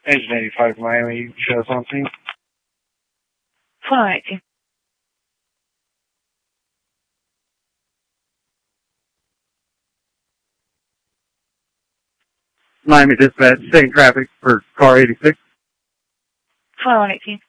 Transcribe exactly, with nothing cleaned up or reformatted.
Engine eighty-five Miami, show something. twenty eighteen. Miami dispatch, same traffic for car eighty-six. twenty-one eighteen.